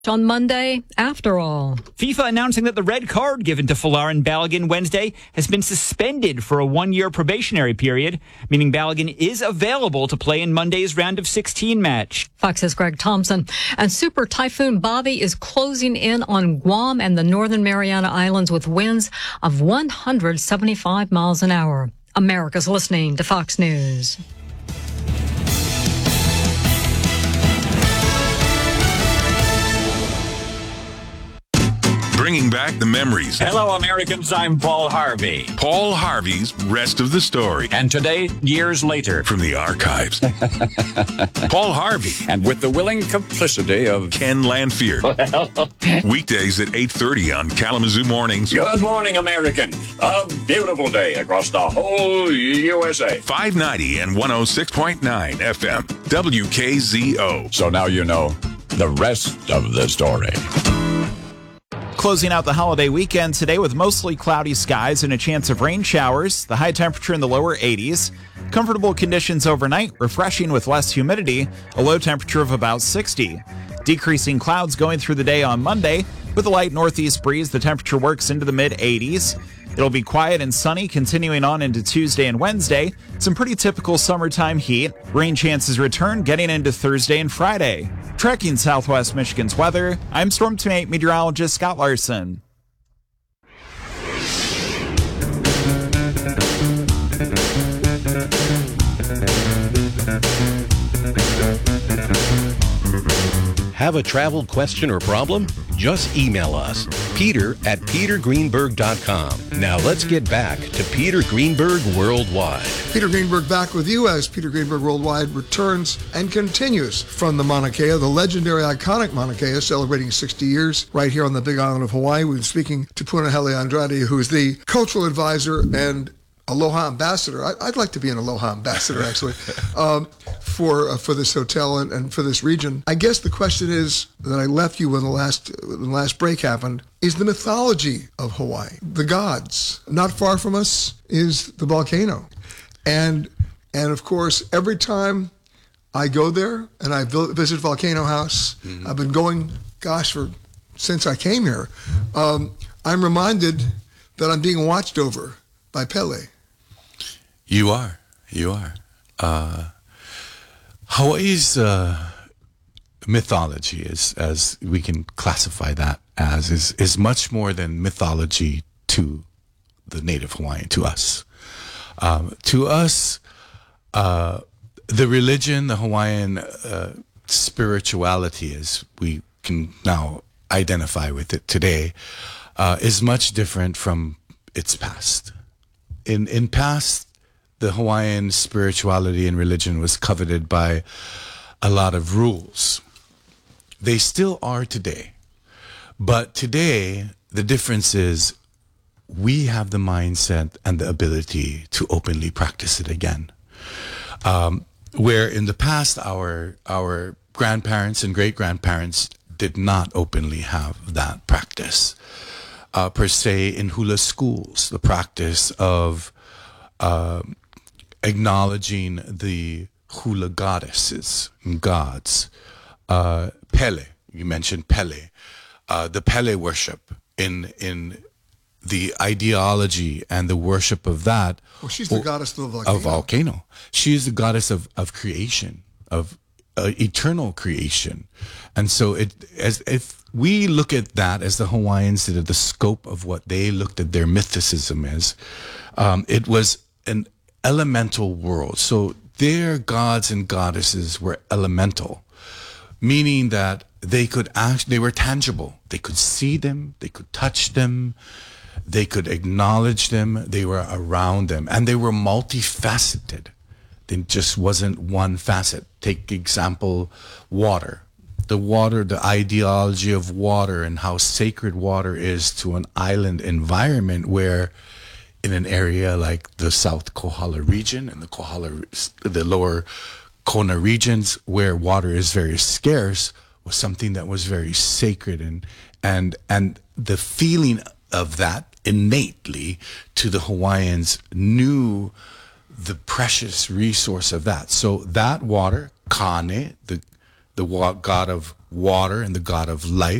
On Monday, after all. FIFA announcing that the red card given to Folarin Balogun Wednesday has been suspended for a 1-year probationary period, meaning Balogun is available to play in Monday's round of 16 match. Fox's Greg Thompson. And Super Typhoon Bobby is closing in on Guam and the Northern Mariana Islands with winds of 175 miles an hour. America's listening to Fox News. Bringing back the memories. Hello, Americans. I'm Paul Harvey. Paul Harvey's Rest of the Story. And today, years later, from the archives. Paul Harvey. And with the willing complicity of Ken Lanfear. Weekdays at 8:30 on Kalamazoo Mornings. Good morning, Americans. A beautiful day across the whole USA. 590 and 106.9 FM. WKZO. So now you know the rest of the story. Closing out the holiday weekend today with mostly cloudy skies and a chance of rain showers. The high temperature in the lower 80s. Comfortable conditions overnight, refreshing with less humidity. A low temperature of about 60. Decreasing clouds going through the day on Monday. With a light northeast breeze, the temperature works into the mid-80s. It'll be quiet and sunny continuing on into Tuesday and Wednesday. Some pretty typical summertime heat. Rain chances return getting into Thursday and Friday. Tracking Southwest Michigan's weather, I'm Storm Team 8 meteorologist Scott Larson. Have a travel question or problem? Just email us, peter@petergreenberg.com. Now let's get back to Peter Greenberg Worldwide. Peter Greenberg back with you as Peter Greenberg Worldwide returns and continues from the Mauna Kea, the legendary, iconic Mauna Kea, celebrating 60 years right here on the Big Island of Hawaii. We've been speaking to Punahele Andrade, who is the cultural advisor and Aloha ambassador. I'd like to be an Aloha ambassador, actually, for this hotel and for this region. I guess the question is that I left you when the last break happened is the mythology of Hawaii. The gods. Not far from us is the volcano, and of course every time I go there and I visit Volcano House, I've been going, since I came here. I'm reminded that I'm being watched over by Pele. You are. Hawaii's mythology, as we can classify that as, is much more than mythology to the native Hawaiian, to us. The religion, the Hawaiian spirituality, as we can now identify with it today, is much different from its past. In past, the Hawaiian spirituality and religion was coveted by a lot of rules. They still are today. But today, the difference is we have the mindset and the ability to openly practice it again. Where in the past, our grandparents and great-grandparents did not openly have that practice. Per se, in hula schools, the practice of acknowledging the hula goddesses and gods. Pele, you mentioned Pele. The Pele worship in the ideology and the worship of that. Well, she's the goddess of the volcano. Of volcano. She is the goddess of creation, of eternal creation. And so if we look at that as the Hawaiians did, the scope of what they looked at their mythicism as, it was an elemental world. So their gods and goddesses were elemental, meaning that they were tangible. They could see them, they could touch them, they could acknowledge them, they were around them, and they were multifaceted. It just wasn't one facet. Take example, water. The ideology of water and how sacred water is to an island environment, where in an area like the South Kohala region and the lower Kona regions, where water is very scarce, was something that was very sacred, and the feeling of that innately to the Hawaiians knew the precious resource of that. So that water, Kane, the god of water and the god of life.